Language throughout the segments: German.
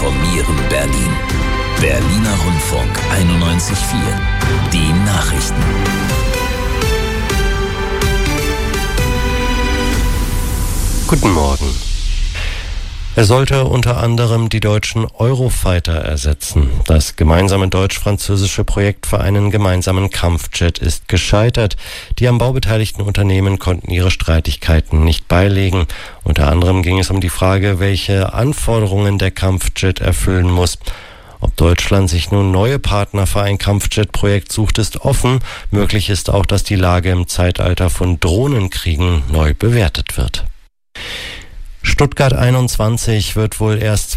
informieren Berlin. Berliner Rundfunk 91.4. Die Nachrichten. Guten Morgen. Er sollte unter anderem die deutschen Eurofighter ersetzen. Das gemeinsame deutsch-französische Projekt für einen gemeinsamen Kampfjet ist gescheitert. Die am Bau beteiligten Unternehmen konnten ihre Streitigkeiten nicht beilegen. Unter anderem ging es um die Frage, welche Anforderungen der Kampfjet erfüllen muss. Ob Deutschland sich nun neue Partner für ein Kampfjet-Projekt sucht, ist offen. Möglich ist auch, dass die Lage im Zeitalter von Drohnenkriegen neu bewertet wird. Stuttgart 21 wird wohl erst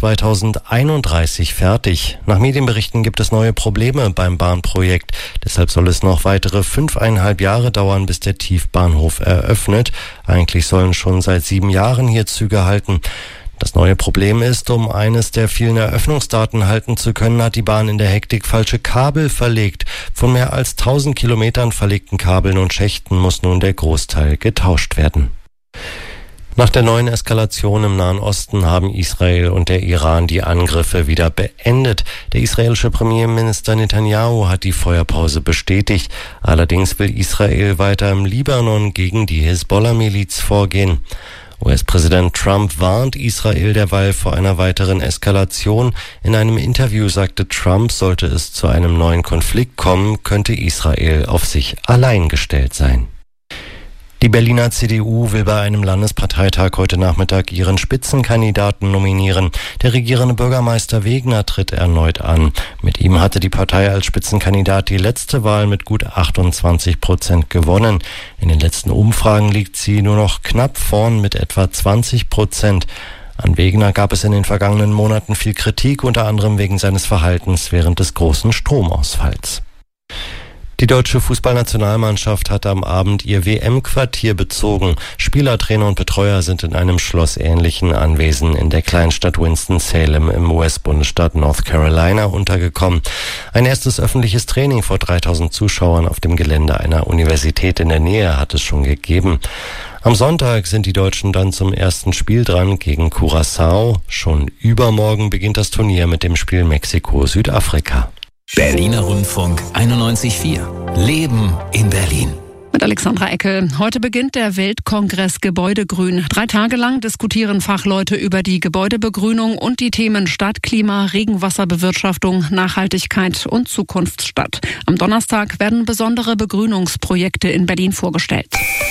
2031 fertig. Nach Medienberichten gibt es neue Probleme beim Bahnprojekt. Deshalb soll es noch weitere 5,5 Jahre dauern, bis der Tiefbahnhof eröffnet. Eigentlich sollen schon seit 7 Jahren hier Züge halten. Das neue Problem ist, um eines der vielen Eröffnungsdaten halten zu können, hat die Bahn in der Hektik falsche Kabel verlegt. Von mehr als 1000 Kilometern verlegten Kabeln und Schächten muss nun der Großteil getauscht werden. Nach der neuen Eskalation im Nahen Osten haben Israel und der Iran die Angriffe wieder beendet. Der israelische Premierminister Netanyahu hat die Feuerpause bestätigt. Allerdings will Israel weiter im Libanon gegen die Hisbollah-Miliz vorgehen. US-Präsident Trump warnt Israel derweil vor einer weiteren Eskalation. In einem Interview sagte Trump, sollte es zu einem neuen Konflikt kommen, könnte Israel auf sich allein gestellt sein. Die Berliner CDU will bei einem Landesparteitag heute Nachmittag ihren Spitzenkandidaten nominieren. Der regierende Bürgermeister Wegner tritt erneut an. Mit ihm hatte die Partei als Spitzenkandidat die letzte Wahl mit gut 28% gewonnen. In den letzten Umfragen liegt sie nur noch knapp vorn mit etwa 20%. An Wegner gab es in den vergangenen Monaten viel Kritik, unter anderem wegen seines Verhaltens während des großen Stromausfalls. Die deutsche Fußballnationalmannschaft hat am Abend ihr WM-Quartier bezogen. Spieler, Trainer und Betreuer sind in einem schlossähnlichen Anwesen in der Kleinstadt Winston-Salem im US-Bundesstaat North Carolina untergekommen. Ein erstes öffentliches Training vor 3000 Zuschauern auf dem Gelände einer Universität in der Nähe hat es schon gegeben. Am Sonntag sind die Deutschen dann zum ersten Spiel dran gegen Curaçao. Schon übermorgen beginnt das Turnier mit dem Spiel Mexiko-Südafrika. Berliner Rundfunk 91.4. Leben in Berlin. Mit Alexandra Eckel. Heute beginnt der Weltkongress Gebäudegrün. 3 Tage lang diskutieren Fachleute über die Gebäudebegrünung und die Themen Stadt, Klima, Regenwasserbewirtschaftung, Nachhaltigkeit und Zukunftsstadt. Am Donnerstag werden besondere Begrünungsprojekte in Berlin vorgestellt.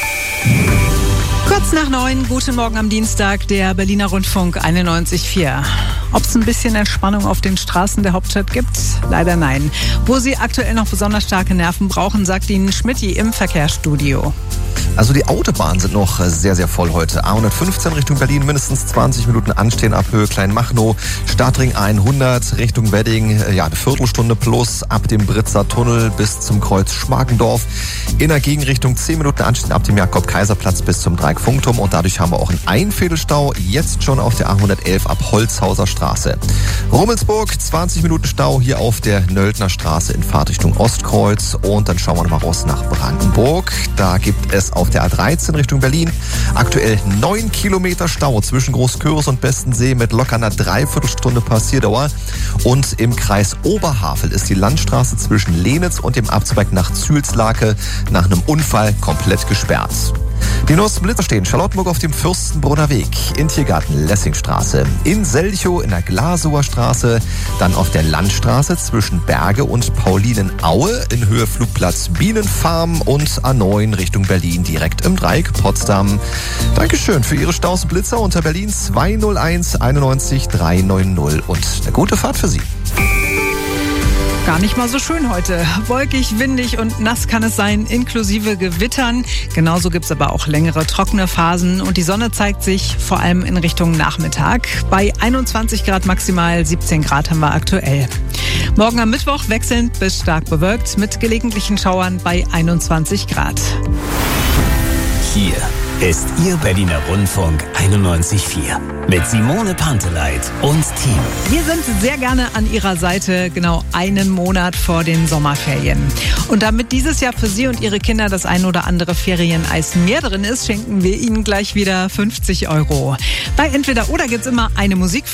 Kurz nach 9, guten Morgen am Dienstag, der Berliner Rundfunk 91.4. Ob es ein bisschen Entspannung auf den Straßen der Hauptstadt gibt? Leider nein. Wo Sie aktuell noch besonders starke Nerven brauchen, sagt Ihnen Schmidti im Verkehrsstudio. Also die Autobahnen sind noch sehr, sehr voll heute. A115 Richtung Berlin, mindestens 20 Minuten anstehen ab Höhe Kleinmachnow. Stadtring 100 Richtung Wedding, eine Viertelstunde plus ab dem Britzer Tunnel bis zum Kreuz Schmargendorf. In der Gegenrichtung 10 Minuten anstehen ab dem Jakob-Kaiser-Platz bis zum Dreieck Funkturm. Und dadurch haben wir auch einen Einviertelstau jetzt schon auf der A111 ab Holzhauser Straße. Rummelsburg, 20 Minuten Stau hier auf der Nöldner Straße in Fahrtrichtung Ostkreuz. Und dann schauen wir nochmal raus nach Brandenburg. Da gibt es auf der A13 Richtung Berlin aktuell 9 Kilometer Stau zwischen Großkürs und Bestensee mit locker einer Dreiviertelstunde Passierdauer. Und im Kreis Oberhavel ist die Landstraße zwischen Lenitz und dem Abzweig nach Zühlslake nach einem Unfall komplett gesperrt. Die neuesten Blitzer stehen Charlottenburg auf dem Fürstenbrunner Weg, in Tiergarten Lessingstraße, in Selchow in der Glasower Straße, dann auf der Landstraße zwischen Berge und Paulinenaue in Höhe Flugplatz Bienenfarm und A9 Richtung Berlin direkt im Dreieck Potsdam. Dankeschön für Ihre Staus und Blitzer unter Berlin 201 91 390 und eine gute Fahrt für Sie. Gar nicht mal so schön heute. Wolkig, windig und nass kann es sein, inklusive Gewittern. Genauso gibt es aber auch längere trockene Phasen und die Sonne zeigt sich vor allem in Richtung Nachmittag. Bei 21 Grad maximal, 17 Grad haben wir aktuell. Morgen am Mittwoch wechselnd bis stark bewölkt mit gelegentlichen Schauern bei 21 Grad. Hier ist Ihr Berliner Rundfunk 91.4 mit Simone Panteleit und Team. Wir sind sehr gerne an Ihrer Seite, genau einen Monat vor den Sommerferien. Und damit dieses Jahr für Sie und Ihre Kinder das ein oder andere Ferieneis mehr drin ist, schenken wir Ihnen gleich wieder 50 €. Bei Entweder oder gibt's immer eine Musik